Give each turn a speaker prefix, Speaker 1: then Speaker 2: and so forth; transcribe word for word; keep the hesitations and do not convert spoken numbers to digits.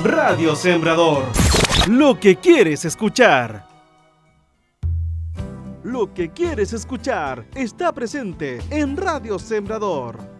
Speaker 1: Radio Sembrador. Lo que quieres escuchar. Lo que quieres escuchar está presente en Radio Sembrador.